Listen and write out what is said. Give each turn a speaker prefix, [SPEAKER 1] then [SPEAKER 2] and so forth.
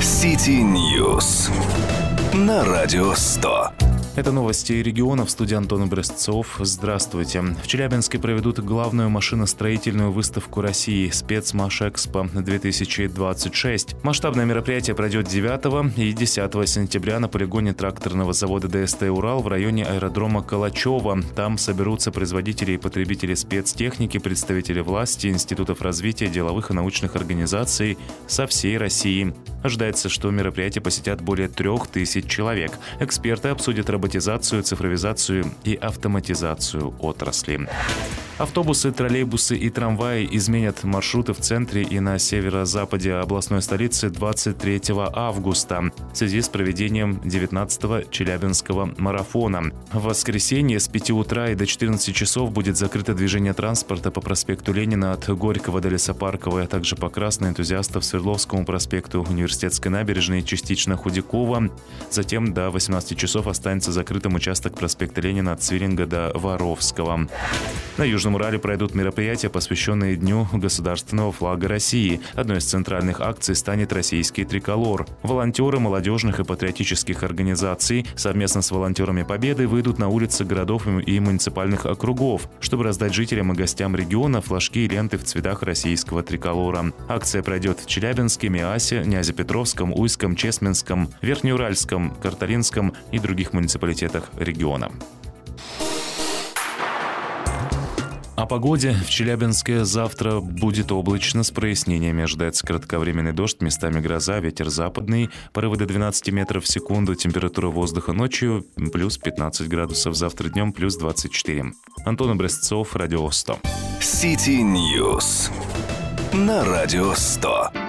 [SPEAKER 1] City News на Радио 100.
[SPEAKER 2] Это новости региона. В студии Антон Образцов. Здравствуйте. В Челябинске проведут главную машиностроительную выставку России «Спецмашэкспо-2026». Масштабное мероприятие пройдет 9 и 10 сентября на полигоне тракторного завода ДСТ «Урал» в районе аэродрома Калачево. Там соберутся производители и потребители спецтехники, представители власти, институтов развития, деловых и научных организаций со всей России. Ожидается, что мероприятие посетят более 3000 человек. Эксперты обсудят роботизацию, цифровизацию и автоматизацию отрасли. Автобусы, троллейбусы и трамваи изменят маршруты в центре и на северо-западе областной столицы 23 августа в связи с проведением 19-го Челябинского марафона. В воскресенье с 5 утра и до 14 часов будет закрыто движение транспорта по проспекту Ленина от Горького до Лесопарковой, а также по Красной энтузиастов Свердловскому проспекту, Университетской набережной, частично Худякова. Затем до 18 часов останется закрытым участок проспекта Ленина от Цвиллинга до Воровского. На Южном Урале пройдут мероприятия, посвященные Дню государственного флага России. Одной из центральных акций станет российский триколор. Волонтеры молодежных и патриотических организаций совместно с волонтерами Победы выйдут на улицы городов и муниципальных округов, чтобы раздать жителям и гостям региона флажки и ленты в цветах российского триколора. Акция пройдет в Челябинске, Миасе, Нязепетровском, Уйском, Чесменском, Верхнеуральском, Карталинском и других муниципалитетах региона. О погоде. В Челябинске завтра будет облачно с прояснениями. Ожидается кратковременный дождь, местами гроза, ветер западный, порывы до 12 метров в секунду, температура воздуха ночью плюс 15 градусов, завтра днем плюс 24. Антон Образцов, Радио 100.
[SPEAKER 1] City News на Радио 100.